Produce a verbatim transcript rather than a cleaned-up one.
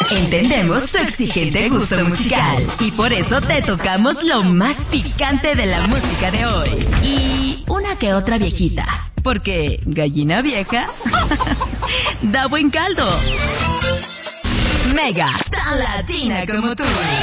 Entendemos tu exigente gusto musical y por eso te tocamos lo más picante de la música de hoy. Y una que otra viejita, porque gallina vieja da buen caldo. Mega, tan latina como tú.